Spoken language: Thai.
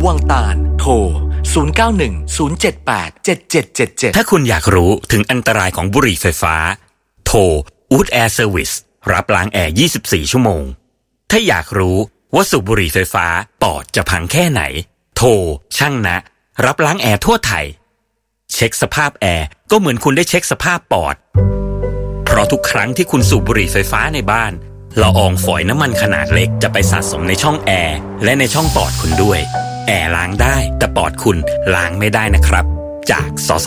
วังตาลโทร0910787777 ถ้าคุณอยากรู้ถึงอันตรายของบุหรี่ไฟฟ้าโทร Wood Air Service รับล้างแอร์ 24 ชั่วโมงถ้าอยากรู้ว่าสูบบุหรี่ไฟฟ้าปอดจะพังแค่ไหนโทรช่างนะรับล้างแอร์ทั่วไทยเช็คสภาพแอร์ก็เหมือนคุณได้เช็คสภาพปอดเพราะทุกครั้งที่คุณสูบบุหรี่ไฟฟ้าในบ้านละอองฝอยน้ำมันขนาดเล็กจะไปสะสมในช่องแอร์และในช่องปอดคุณด้วยแอร์ล้างได้แต่ปอดคุณล้างไม่ได้นะครับจากสส